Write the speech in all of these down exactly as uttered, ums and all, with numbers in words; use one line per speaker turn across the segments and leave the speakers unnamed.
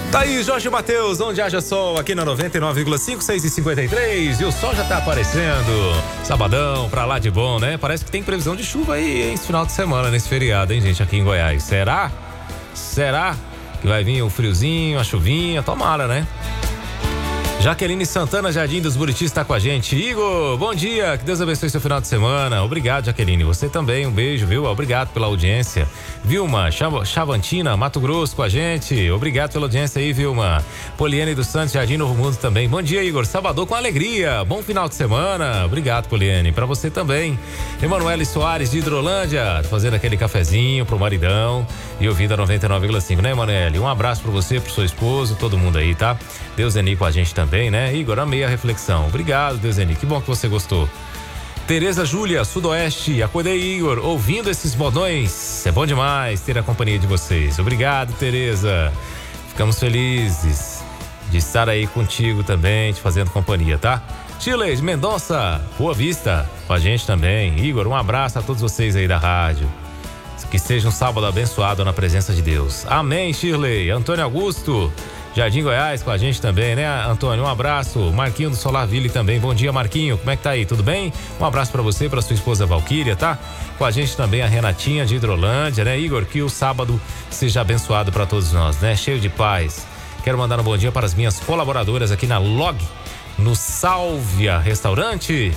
Tá aí, Jorge Mateus, onde haja sol, aqui na noventa e nove vírgula cinco, seis e cinquenta e três, e o sol já tá aparecendo. Sabadão, pra lá de bom, né? Parece que tem previsão de chuva aí, hein, esse final de semana, nesse feriado, hein, gente, aqui em Goiás. Será? Será que vai vir o friozinho, a chuvinha? Tomara, né? Jaqueline Santana, Jardim dos Buritis, está com a gente. Igor, bom dia, que Deus abençoe seu final de semana. Obrigado, Jaqueline, você também, um beijo, viu? Obrigado pela audiência. Vilma Chavantina, Mato Grosso, com a gente. Obrigado pela audiência aí, Vilma. Poliane dos Santos, Jardim Novo Mundo também. Bom dia, Igor, Salvador com alegria. Bom final de semana. Obrigado, Poliane, para você também. Emanuele Soares, de Hidrolândia, fazendo aquele cafezinho pro maridão e ouvindo a noventa e nove vírgula cinco, né, Emanuele? Um abraço para você, pro seu esposo, todo mundo aí, tá? Deus Eni com a gente também, né? Igor, amei a reflexão. Obrigado, Deus Eni, que bom que você gostou. Tereza Júlia, Sudoeste, acordei, Igor, ouvindo esses modões. É bom demais ter a companhia de vocês. Obrigado, Tereza. Ficamos felizes de estar aí contigo também, te fazendo companhia, tá? Chile de Mendonça, Boa Vista, com a gente também. Igor, um abraço a todos vocês aí da rádio. Que seja um sábado abençoado na presença de Deus. Amém, Shirley. Antônio Augusto, Jardim Goiás, com a gente também, né, Antônio? Um abraço. Marquinho do Solar Ville também. Bom dia, Marquinho. Como é que tá aí? Tudo bem? Um abraço pra você, pra sua esposa Valquíria, tá? Com a gente também a Renatinha de Hidrolândia, né, Igor? Que o sábado seja abençoado pra todos nós, né? Cheio de paz. Quero mandar um bom dia para as minhas colaboradoras aqui na Log, no Sálvia Restaurante.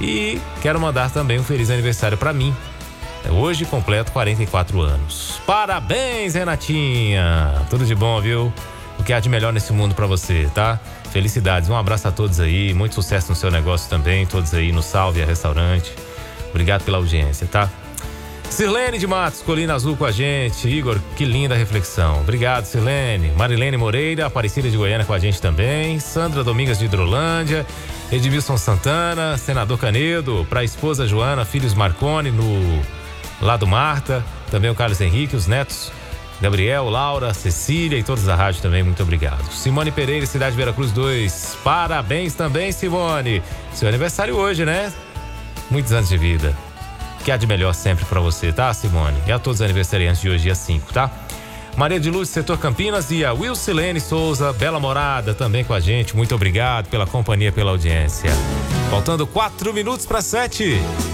E quero mandar também um feliz aniversário pra mim. Hoje completo quarenta e quatro anos. Parabéns, Renatinha. Tudo de bom, viu? O que há de melhor nesse mundo pra você, tá? Felicidades. Um abraço a todos aí. Muito sucesso no seu negócio também. Todos aí no Sálvia Restaurante. Obrigado pela audiência, tá? Sirlene de Matos, Colina Azul com a gente. Igor, que linda reflexão. Obrigado, Sirlene. Marilene Moreira, Aparecida de Goiânia com a gente também. Sandra Domingas de Hidrolândia. Edmilson Santana, Senador Canedo. Pra esposa Joana, filhos Marconi no Lado Marta. Também o Carlos Henrique, os netos Gabriel, Laura, Cecília e todos da rádio também, muito obrigado. Simone Pereira, Cidade Veracruz dois. Parabéns também, Simone. Seu aniversário hoje, né? Muitos anos de vida. Que há de melhor sempre pra você, tá, Simone? E a todos os aniversariantes de hoje, dia cinco, tá? Maria de Luz, Setor Campinas, e a Wilcilene Souza, Bela Morada, também com a gente. Muito obrigado pela companhia, pela audiência. Faltando quatro minutos para sete.